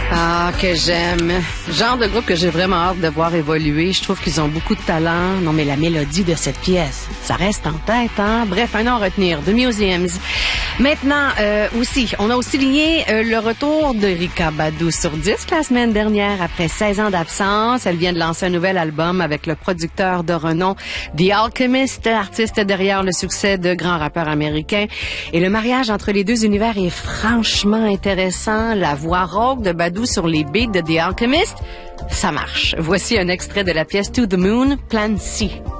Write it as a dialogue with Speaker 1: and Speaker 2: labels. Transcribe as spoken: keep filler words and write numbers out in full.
Speaker 1: Ah, que j'aime. Genre de groupe que j'ai vraiment hâte de voir évoluer. Je trouve qu'ils ont beaucoup de talent. Non, mais la mélodie de cette pièce, ça reste en tête, hein? Bref, un nom à retenir. The Museums. Maintenant, euh, aussi, on a aussi lié euh, le retour d'Erykah Badu sur disque la semaine dernière après seize ans d'absence. Elle vient de lancer un nouvel album avec le producteur de renom The Alchemist, artiste derrière le succès de grands rappeurs américains. Et le mariage entre les deux univers est franchement intéressant. La voix rauque de Badu sur les beats de The Alchemist, ça marche. Voici un extrait de la pièce To the Moon, Plan C.